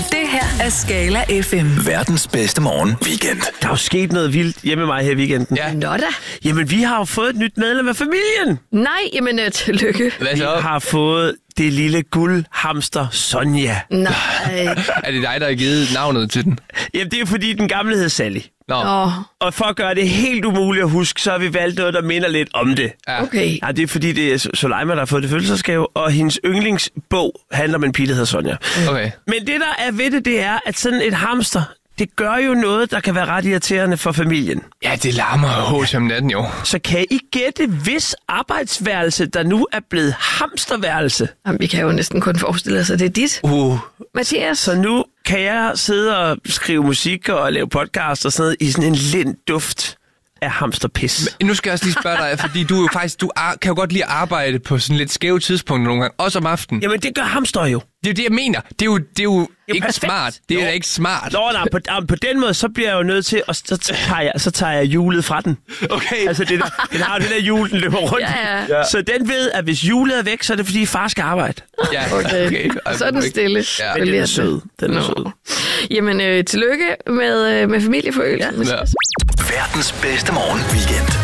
Det her er Skala FM. Verdens bedste morgen weekend. Der er jo sket noget vildt hjemme med mig her i weekenden. Ja. Nå da. Jamen, vi har jo fået et nyt medlem af familien. Nej, jamen tillykke. Hvad Vi så? har fået det lille guldhamster Sonja. Nej. Er det dig, der har givet navnet til den? Jamen, det er jo fordi, den gamle hed Sally. Nå, Og for at gøre det helt umuligt at huske, så har vi valgt noget, der minder lidt om det. ja. Okay. Ja, det er fordi, det er Soleima, der har fået det fødselsdagsgave, og hendes yndlingsbog handler om en pige, der hedder Sonja. Okay. Men det, der er ved det, det er, at sådan et hamster, det gør jo noget, der kan være ret irriterende for familien. Ja, det larmer hos om natten jo. Så kan I gætte, hvis arbejdsværelse, der nu er blevet hamsterværelse? Jamen, vi kan jo næsten kun forestille os, at det er dit. Mathias. Så nu kan jeg sidde og skrive musik og lave podcast og sådan noget i sådan en lind duft af hamsterpis. Nu skal jeg også lige spørge dig, fordi du er jo faktisk, kan jo godt lide at arbejde på sådan lidt skæve tidspunkter nogle gange, også om aftenen. Jamen, det gør hamster jo. Det er jo det, jeg mener. Det er jo ikke perfekt. smart. Det er da ikke smart. Nå, nej, på den måde, så bliver jeg jo nødt til, og så tager jeg hjulet fra den. Okay. Altså, den har jo det der hjul, den løber rundt. Ja. Så den ved, at hvis hjulet er væk, så er det, fordi far skal arbejde. Ja, Okay. Så er den stille. Ja. Men den er sød. Den er sød. Jamen, tillykke med familieforøgelsen. Ja. Verdens bedste morgen weekend.